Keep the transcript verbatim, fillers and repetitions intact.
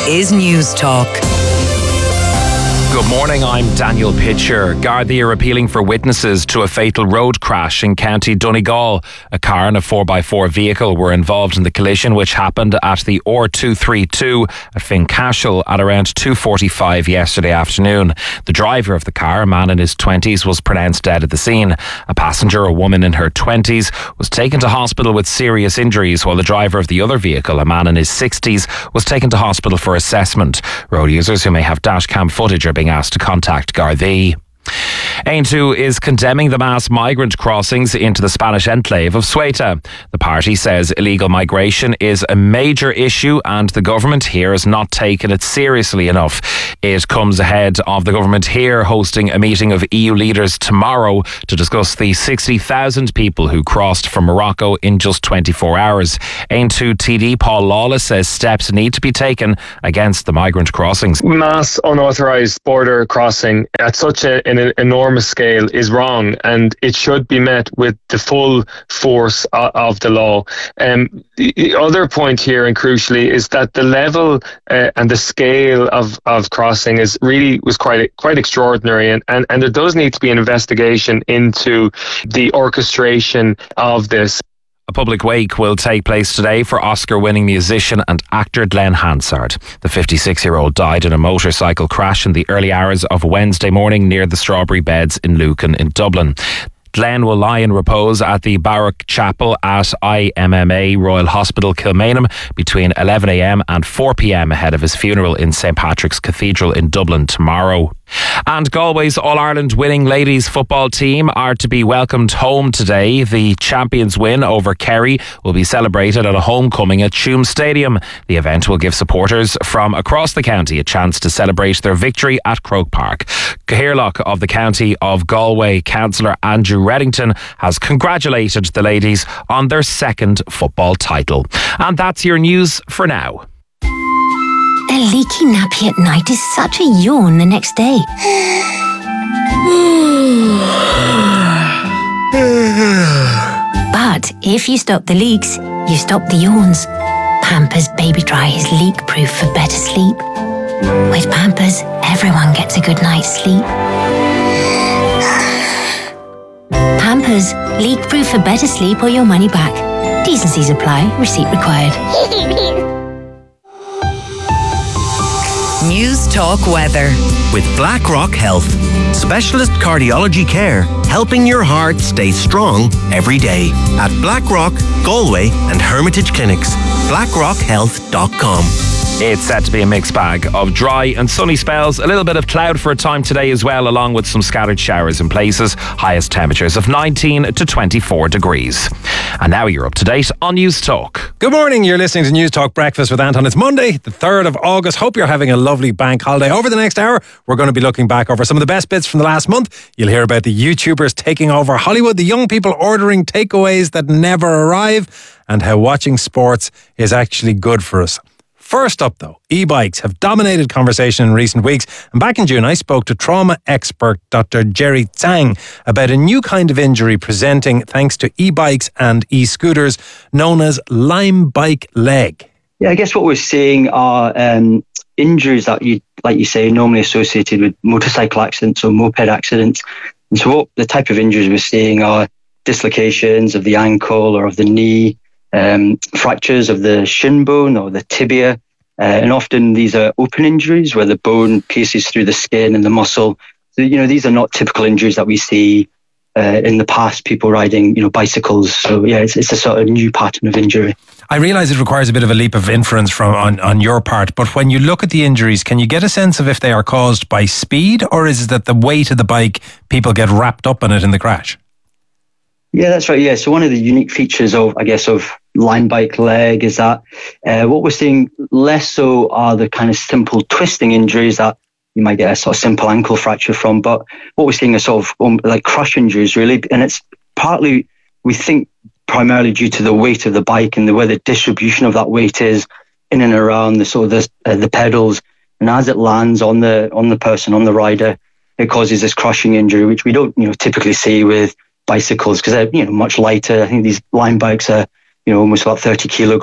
is News Talk. Good morning, I'm Daniel Pitcher. Gardaí are appealing for witnesses to a fatal road crash in County Donegal. A car and a four by four vehicle were involved in the collision, which happened at the R two thirty-two at Fincashel at around two forty-five yesterday afternoon. The driver of the car, a man in his twenties, was pronounced dead at the scene. A passenger, a woman in her twenties, was taken to hospital with serious injuries, while the driver of the other vehicle, a man in his sixties, was taken to hospital for assessment. Road users who may have dashcam footage are being asked to contact Gardaí. Aontú is condemning the mass migrant crossings into the Spanish enclave of Ceuta. The party says illegal migration is a major issue and the government here has not taken it seriously enough. It comes ahead of the government here hosting a meeting of E U leaders tomorrow to discuss the sixty thousand people who crossed from Morocco in just twenty-four hours. Aontú T D Paul Lawless says steps need to be taken against the migrant crossings. Mass unauthorised border crossing at such a, an enormous scale is wrong, and it should be met with the full force of, of the law. Um, the other point here, and crucially, is that the level uh, and the scale of, of crossing is really was quite quite extraordinary, and, and, and there does need to be an investigation into the orchestration of this. A public wake will take place today for Oscar-winning musician and actor Glenn Hansard. The fifty-six-year-old died in a motorcycle crash in the early hours of Wednesday morning near the Strawberry Beds in Lucan in Dublin. Glenn will lie in repose at the Baruch Chapel at I M M A Royal Hospital Kilmainham between eleven a.m. and four p.m. ahead of his funeral in St Patrick's Cathedral in Dublin tomorrow. And Galway's All-Ireland winning ladies football team are to be welcomed home today. The champions win over Kerry will be celebrated at a homecoming at Tuam Stadium. The event will give supporters from across the county a chance to celebrate their victory at Croke Park. Cathaoirleach of the County of Galway, Councillor Andrew Reddington, has congratulated the ladies on their second football title. And that's your news for now. A leaky nappy at night is such a yawn the next day. But if you stop the leaks, you stop the yawns. Pampers Baby Dry is leak-proof for better sleep. With Pampers, everyone gets a good night's sleep. Pampers, leak-proof for better sleep or your money back. T's and C's apply. Receipt required. News Talk weather. With BlackRock Health. Specialist cardiology care, helping your heart stay strong every day. At BlackRock, Galway and Hermitage Clinics. blackrock health dot com. It's set to be a mixed bag of dry and sunny spells, a little bit of cloud for a time today as well, along with some scattered showers in places. Highest temperatures of nineteen to twenty-four degrees. And now you're up to date on News Talk. Good morning, you're listening to News Talk Breakfast with Anton. It's Monday, the third of August. Hope you're having a lovely bank holiday. Over the next hour, we're going to be looking back over some of the best bits from the last month. You'll hear about the YouTubers taking over Hollywood, the young people ordering takeaways that never arrive, and how watching sports is actually good for us. First up though, e-bikes have dominated conversation in recent weeks, and back in June I spoke to trauma expert Doctor Jerry Tsang about a new kind of injury presenting thanks to e-bikes and e-scooters known as Lime bike leg. Yeah, I guess what we're seeing are um, injuries that you, like you say, normally associated with motorcycle accidents or moped accidents. And so what the type of injuries we're seeing are dislocations of the ankle or of the knee, Um, fractures of the shin bone or the tibia, uh, and often these are open injuries where the bone pierces through the skin and the muscle. So, you know, these are not typical injuries that we see uh, in the past, people riding, you know, bicycles. So, yeah, it's, it's a sort of new pattern of injury. I realise it requires a bit of a leap of inference from on, on your part, but when you look at the injuries, can you get a sense of if they are caused by speed, or is it that the weight of the bike, people get wrapped up in it in the crash? Yeah, that's right. Yeah. So one of the unique features of, I guess, of Lime bike leg is that uh, what we're seeing less so are the kind of simple twisting injuries that you might get a sort of simple ankle fracture from. But what we're seeing are sort of um, like crush injuries, really. And it's partly, we think, primarily due to the weight of the bike and the way the distribution of that weight is in and around the sort of the, uh, the pedals. And as it lands on the on the person, on the rider, it causes this crushing injury, which we don't, you know, typically see with bicycles because they're, you know, much lighter. I think these Lime bikes are, you know, almost about thirty kilograms.